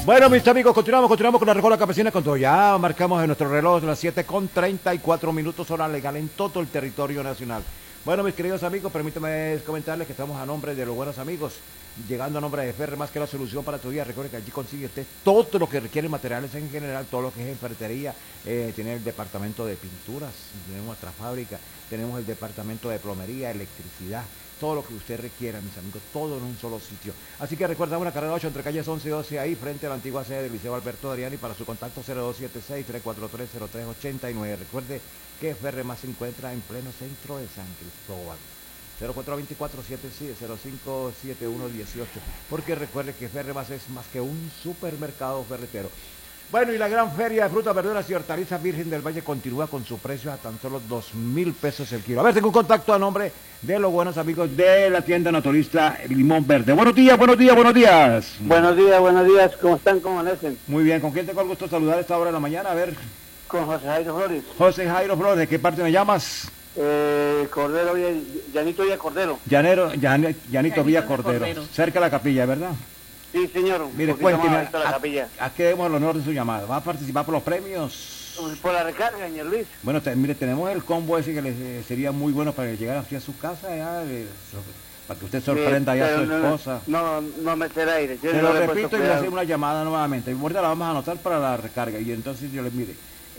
Bueno, mis amigos, continuamos con la Recola Campesina con todo. Ya marcamos en nuestro reloj las 7:34 hora legal en todo el territorio nacional. Bueno, mis queridos amigos, permítanme comentarles que estamos a nombre de los buenos amigos, llegando a nombre de Ferre, más que la solución para tu día. Recuerde que allí consigue usted todo lo que requiere materiales en general, todo lo que es ferretería. Tiene el departamento de pinturas, tenemos nuestra fábrica, tenemos el departamento de plomería, electricidad, todo lo que usted requiera, mis amigos, todo en un solo sitio. Así que recuerda una carrera 8 entre calles 11 y 12, ahí frente a la antigua sede del Liceo Alberto Adriani. Para su contacto 0276-343-0389. Recuerde que Ferre más se encuentra en pleno centro de San Cristóbal. 0424-757118. Porque recuerde que Ferre más es más que un supermercado ferretero. Bueno, y la gran feria de frutas, verduras y hortalizas Virgen del Valle continúa con su precio a tan solo 2.000 pesos el kilo. A ver, tengo un contacto a nombre de los buenos amigos de la tienda naturista Limón Verde. Buenos días, buenos días, buenos días. Buenos días, ¿cómo están? ¿Cómo amanecen? Muy bien, ¿con quién tengo el gusto de saludar a esta hora de la mañana? A ver. Con José Jairo Flores. José Jairo Flores, ¿de qué parte me llamas? Cordero, Llanito Villa Cordero. Llanito Villa Cordero, cerca de la capilla, ¿verdad? Sí, señor. Mire, cuénteme, ¿a qué demos el honor de su llamada? ¿Va a participar por los premios? Por la recarga, señor Luis. Bueno, mire, tenemos el combo ese que le sería muy bueno para que llegara aquí a su casa, ya, para que usted sorprenda ya a su esposa. No meter aire. Se lo repito y le hacemos una llamada nuevamente. Ahorita la vamos a anotar para la recarga y entonces yo le mire.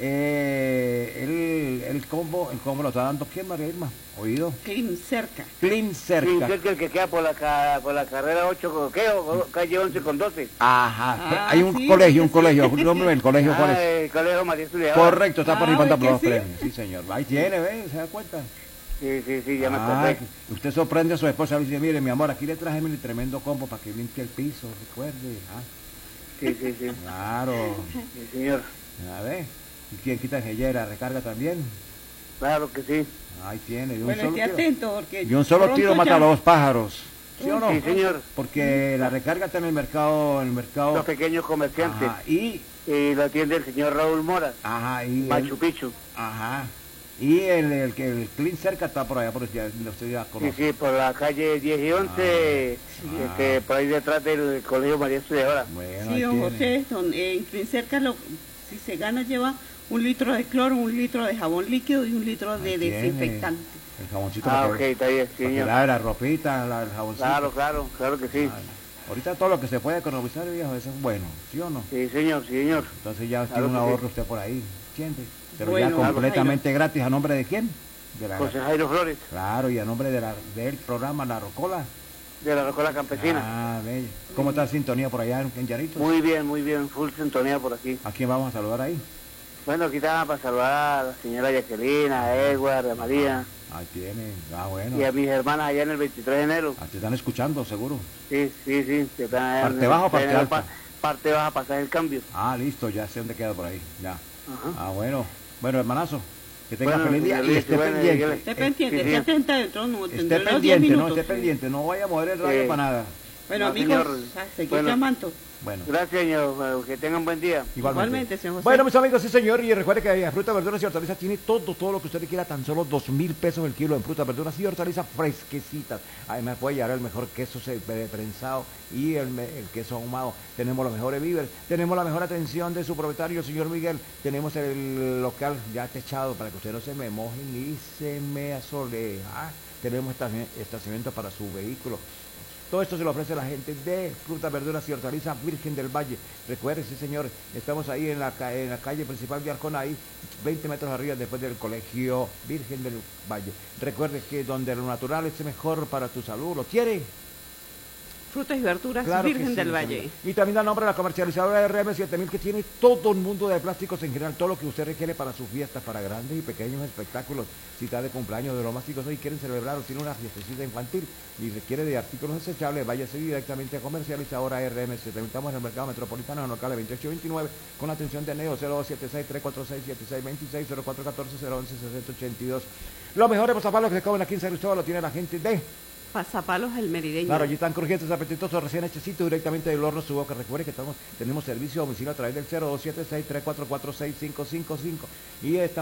El combo lo está dando ¿quién, María Irma? ¿Oído? Clean Cerca. Clean Cerca. Clean Cerca, el que queda por la carrera 8, calle 11 con 12. Ajá, hay un colegio, el nombre del colegio, ¿cuál es? El colegio María Estudiadora. Correcto, está participando por los premios. Sí, señor. Ahí tiene, ¿ve? ¿Se da cuenta? Sí, ya me acordé. Usted sorprende a su esposa y dice, mire, mi amor, aquí le traje mi tremendo combo para que limpie el piso, recuerde. Sí. Claro. Sí, señor. A ver. ¿Y quién quita gellera? ¿Recarga también? Claro que sí. Ahí tiene. Bueno, esté atento porque... Y un solo tiro mata a los pájaros. ¿Sí o no? Sí, señor. Porque la recarga está en el mercado... Los pequeños comerciantes. Ajá, y lo atiende el señor Raúl Mora. Ajá, y... Machu Picchu. Ajá. Y el Clean Cerca está por allá, por usted ya conoce. Sí, por la calle 10 y 11, por ahí detrás del colegio María Estudiadora. Bueno, sí, don José, en Clean Cerca, si se gana, lleva 1 litro de cloro, 1 litro de jabón líquido y 1 litro de desinfectante. El jaboncito. Ok, está bien, señor. La ropita, el jaboncito. Claro que sí. Ahorita todo lo que se puede economizar, viejo, eso es bueno, ¿sí o no? Sí, señor. Entonces ya tiene un ahorro usted por ahí, ¿entiende? Pero bueno, ya completamente gratis. ¿A nombre de quién? José Jairo Flores. Claro, y a nombre del programa La Rocola. De la Rocola Campesina. Ah, bello. ¿Cómo está la sintonía por allá en Llanitos? Muy bien, full sintonía por aquí. ¿A quién vamos a saludar ahí? Bueno, aquí estaba para saludar a la señora Jacqueline, a Edward, a María. Ahí tiene, bueno. Y a mis hermanas allá en el 23 de enero. Te están escuchando, seguro. Sí. Que están allá ¿Parte baja o parte alta? Parte baja, pasar el cambio. Ah, listo, ya sé dónde queda por ahí, ya. Ajá. Bueno, hermanazo, que tenga feliz día y esté pendiente, esté atenta dentro, esté pendiente, no vaya a mover el radio para nada. Bueno, amigos, seguir llamando. Bueno. Gracias, señor. Que tengan buen día. Igualmente, señor José. Bueno, mis amigos, sí, señor. Y recuerde que fruta, verduras y hortalizas tiene todo lo que usted le quiera, tan solo 2.000 pesos el kilo en frutas, verduras y hortalizas fresquecitas. Además, puede llevar el mejor queso prensado y el queso ahumado. Tenemos los mejores víveres. Tenemos la mejor atención de su propietario, el señor Miguel. Tenemos el local ya techado para que usted no se me moje ni se me asole. Tenemos estacionamiento para su vehículo. Todo esto se lo ofrece la gente de Frutas, Verduras y Hortalizas Virgen del Valle. Recuerde, sí señor, estamos ahí en la calle principal de Arconay, 20 metros arriba después del colegio Virgen del Valle. Recuerde que donde lo natural es mejor para tu salud, ¿lo quiere? Frutas y verduras, claro Virgen del Valle. Y también da nombre a la comercializadora RM7000, que tiene todo el mundo de plásticos en general, todo lo que usted requiere para sus fiestas, para grandes y pequeños espectáculos, cita de cumpleaños, de lo más chicos, y quieren celebrar o tiene una fiestecita infantil y requiere de artículos desechables, váyase directamente a comercializadora RM7000. Estamos en el mercado metropolitano, en el local de 2829, con atención de NEO 0276-346-7626, 0414-011-6082. Los mejores pasapalos que se comen aquí en San Cristóbal lo tiene la gente de Pasapalos el Merideño. Claro, allí están crujientes, apetitosos, recién hechecitos directamente del horno su boca. Recuerde que tenemos servicio a domicilio a través del 0276-344-6555 y estamos